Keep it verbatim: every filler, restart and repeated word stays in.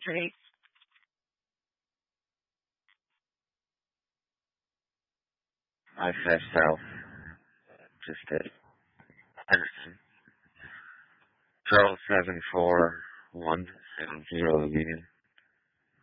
Street. I five South. Just at Henderson. Charles seven four one seven zero again.